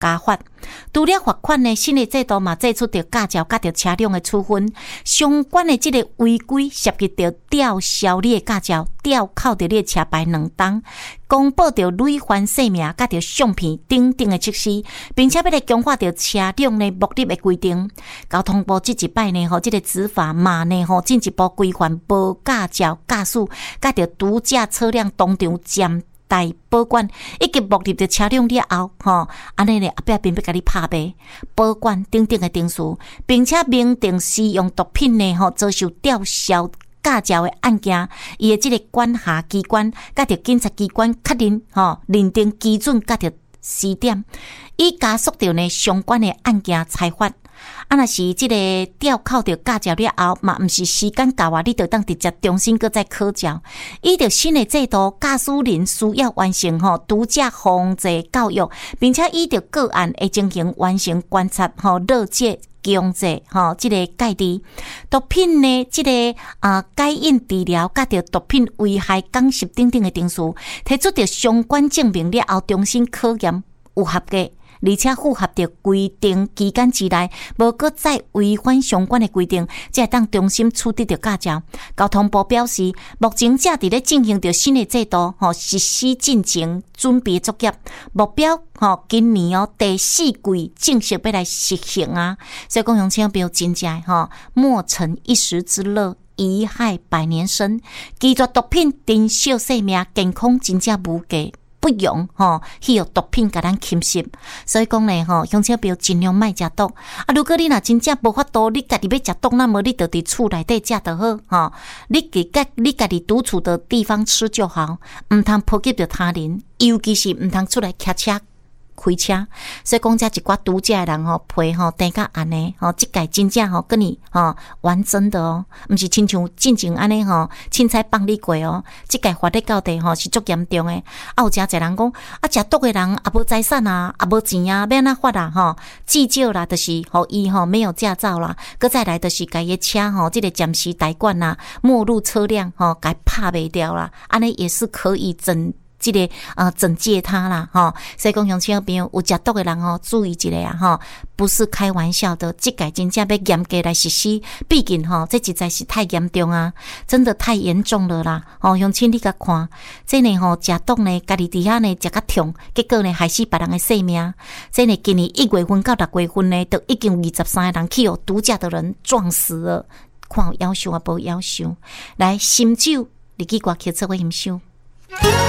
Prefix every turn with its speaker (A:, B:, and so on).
A: 加罚。除了罚款呢，新的制度嘛，制出着驾照甲着车辆的处分，相关的这个违规涉及着吊销你的驾照、吊扣着你的车牌2档、公布着累犯姓名甲着相片等等的措施，并且要来强化着车辆的目的的规定。交通部这一摆呢，这个执法嘛呢，进一步规范无驾照驾驶甲着毒驾车辆当场暂代保管以及目的的车辆了后，安尼呢后壁并要甲你拍卖、保管等等的定数，并且明定使用毒品呢，遭受吊销驾照的案件，伊的这个管辖机关甲着警察机关确认认定基准甲着时点，以加速着呢相关的案件裁罚。若是这个吊扣着驾照了后，嘛毋是时间到啊，你就当直接重新搁再考照。依着新的制度，驾驶人需要完成毒驾防治教育，并且依着个案会进行完成观察了解。强制这个戒治毒品呢，这个戒瘾治疗甲着毒品危害讲习等等的定数，提出着相关证明了后，重新考验有合格。而且符合着规定期间之内，无搁再违反相关的规定，才会当重新取得着驾照。交通部表示，目前正伫咧进行着新的制度实施进程准备作业，目标今年第4季正式要来实行啊。所以讲，乡亲朋友真正莫逞一时之乐，贻害百年身。拒绝毒品，珍惜生命，健康真正无价。不容去用毒品甲咱侵蚀，所以讲呢乡亲朋友尽量莫食毒。如果你若真正无法度，你家己要食毒，那么你就伫厝内底食就好你家己独处的地方吃就好，唔通波及到他人，尤其是唔通出来骑车。开车，所以讲这一寡毒驾的人赔等甲安尼这届真正跟你完真的不是亲像进前安尼凊彩放你过这届法律到底是足严重的。有诚侪人讲食毒的人也无财产啊，也无钱啊，要安怎法啊至少啦，就是伊没有驾照啦，搁再来就是家己车这个暂时代管啦，没入车辆该拍卖掉啦，安尼也是可以这个整戒他啦所以讲乡亲朋友有食毒的人注意一下啊不是开玩笑的，这届真正要严格来实施，毕竟这实在是太严重啊，真的太严重了啦乡亲你甲看，这呢食毒呢，家己底下呢食较痛，结果呢害死别人的性命。这呢今年1月份到6月份呢，都已经23个人去毒驾的人撞死了，看有夭寿啊无夭寿。来，新酒你去歌曲做伙欣赏。